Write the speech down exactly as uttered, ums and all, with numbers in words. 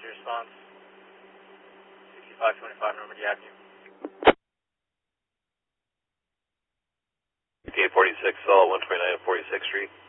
Roger, response. sixty-five twenty-five Normandy Avenue. fifteen forty-six, all one twenty-nine forty-sixth Street.